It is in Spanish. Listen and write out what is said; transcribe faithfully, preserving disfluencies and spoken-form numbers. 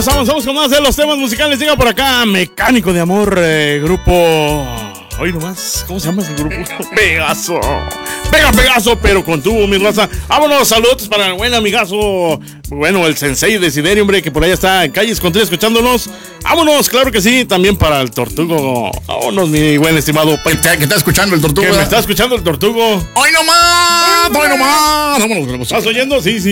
avanzamos con más de los temas musicales. Llega por acá Mecánico de Amor, eh, grupo... Hoy nomás, ¿cómo se llama ese grupo? Pegaso. Pega Pegaso, pero con tubo, mi raza. Vámonos, saludos para el buen amigazo. Bueno, el sensei de Siderio, hombre, que por allá está en Calles Contreras escuchándonos. Vámonos, claro que sí. También para el Tortugo. Vámonos, mi buen estimado. ¿Qué, qué está escuchando el Tortugo? Que me está escuchando el Tortugo. ¡Hoy nomás! ¡Hoy nomás! Vámonos. ¿Estás oyendo? Sí, sí.